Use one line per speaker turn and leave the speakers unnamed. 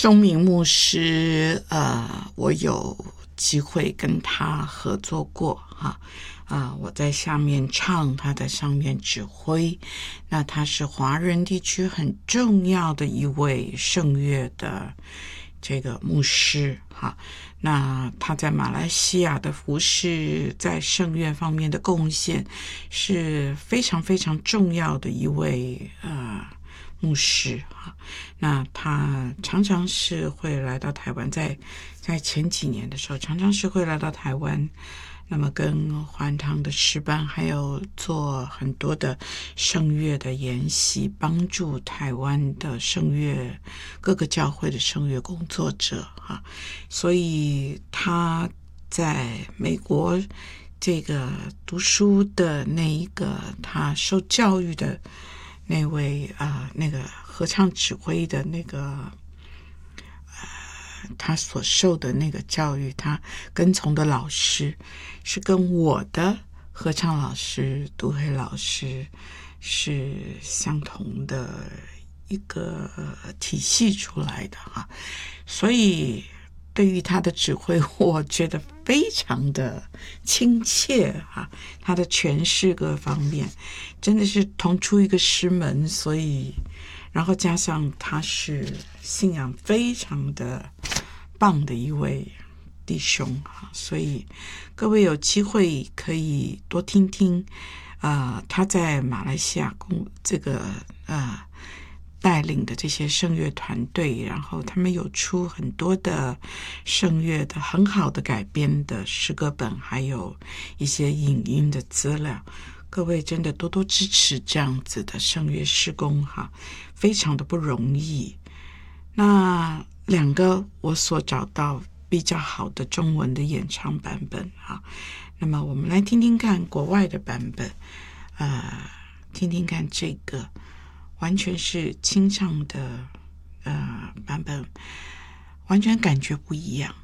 钟明牧师，我有机会跟他合作过我在下面唱，他在上面指挥。那他是华人地区很重要的一位圣乐的这个牧师那他在马来西亚的服事，在圣乐方面的贡献是非常非常重要的一位牧师那他常常是会来到台湾，在前几年的时候，常常是会来到台湾，那么跟环堂的诗班还有做很多的圣乐的研习，帮助台湾的圣乐各个教会的圣乐工作者所以他在美国这个读书的那一个他受教育的那位那个合唱指挥的那个他所受的那个教育，他跟从的老师是跟我的合唱老师杜黑老师是相同的一个体系出来的所以对于他的指挥我觉得非常的亲切他的诠释各方面真的是同出一个师门，所以然后加上他是信仰非常的棒的一位弟兄所以各位有机会可以多听听他在马来西亚这个带领的这些圣乐团队，然后他们有出很多的圣乐的很好的改编的诗歌本，还有一些影音的资料，各位真的多多支持这样子的圣乐事工非常的不容易。那两个我所找到比较好的中文的演唱版本那么我们来听听看国外的版本听听看这个完全是清唱的版本，完全感觉不一样